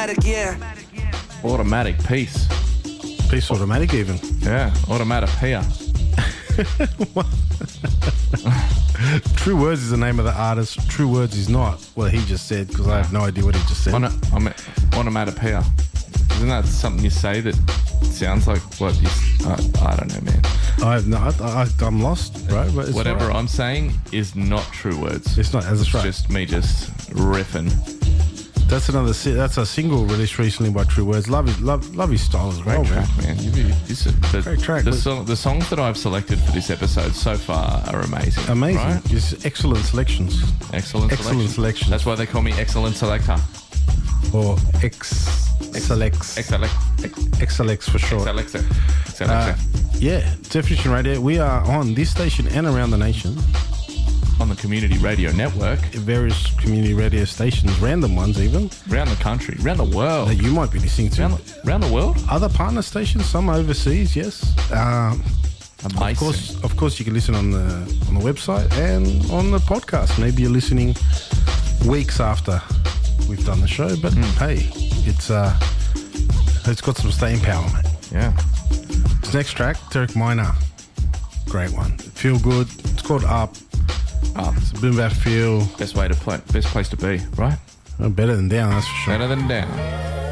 automatic, yeah. Automatic piece. Piece automatic even. Yeah, automatic-pia. True Words is the name of the artist. True Words is not what he just said, because I have no idea what he just said. Onomatopoeia. Isn't that something you say that sounds like what you... I don't know, man. I have no... I'm lost, bro. But it's Whatever right. I'm saying is not true words. It's not, as it's right. Just me just riffing. That's that's a single released recently by True Words. Love his style as well, Great track, man. Great track. The songs that I've selected for this episode so far are amazing. Amazing. Right? It's excellent selections. Excellent selections. That's why they call me Excellent Selector. Or X-Selects. X-Selects for short. Yeah, Definition Radio. We are on this station and around the nation. On the Community Radio Network. Various community radio stations, random ones even. Around the country, around the world. That you might be listening to. Around the world? Other partner stations, some overseas, yes. Amazing. Of course, you can listen on the website and on the podcast. Maybe you're listening weeks after we've done the show, but hey, it's got some staying power, mate. Yeah. This next track, Derek Minor. Great one. Feel good. It's called Up. It's a bit about feel. Best place to be, right? Better than down, that's for sure. Better than down.